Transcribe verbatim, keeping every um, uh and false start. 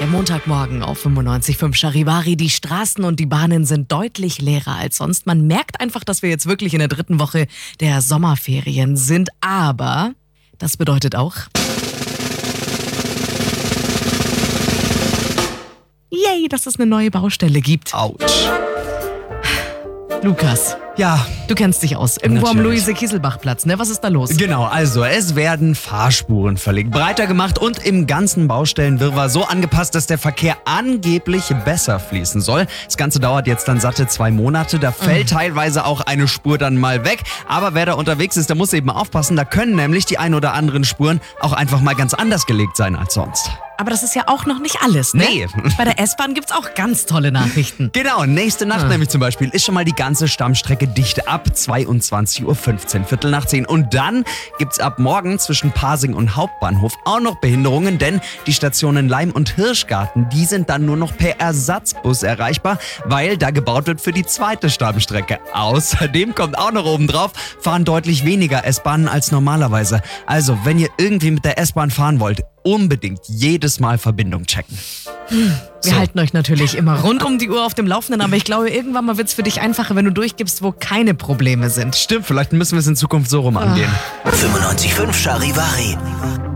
Montagmorgen auf fünfundneunzig Komma fünf Charivari. Die Straßen und die Bahnen sind deutlich leerer als sonst. Man merkt einfach, dass wir jetzt wirklich in der dritten Woche der Sommerferien sind. Aber das bedeutet auch... Yay, dass es eine neue Baustelle gibt. Autsch. Lukas, Ja, du kennst dich aus. Irgendwo am Natürlich. Luise-Kieselbach-Platz, ne? Was ist da los? genau. Also, es werden Fahrspuren verlegt, breiter gemacht und im ganzen Baustellenwirrwarr so angepasst, dass der Verkehr angeblich besser fließen soll. Das Ganze dauert jetzt dann satte zwei Monate. Da fällt teilweise auch eine Spur dann mal weg. Aber wer da unterwegs ist, der muss eben aufpassen. Da können nämlich die ein oder anderen Spuren auch einfach mal ganz anders gelegt sein als sonst. Aber das ist ja auch noch nicht alles, ne? Nee. Bei der S-Bahn gibt's auch ganz tolle Nachrichten. Genau, nächste Nacht nämlich zum Beispiel ist schon mal die ganze Stammstrecke dicht ab zweiundzwanzig Uhr fünfzehn, Viertel nach zehn. Und dann gibt's ab morgen zwischen Pasing und Hauptbahnhof auch noch Behinderungen, denn die Stationen Leim und Hirschgarten, die sind dann nur noch per Ersatzbus erreichbar, weil da gebaut wird für die zweite Stammstrecke. Außerdem kommt auch noch oben drauf, fahren deutlich weniger S-Bahnen als normalerweise. Also, wenn ihr irgendwie mit der S-Bahn fahren wollt, unbedingt jedes Mal Verbindung checken. Wir So. halten euch natürlich immer rund um die Uhr auf dem Laufenden, aber ich glaube, irgendwann mal wird's für dich einfacher, wenn du durchgibst, wo keine Probleme sind. Stimmt, vielleicht müssen wir es in Zukunft so rum angehen. fünfundneunzig Komma fünf Charivari.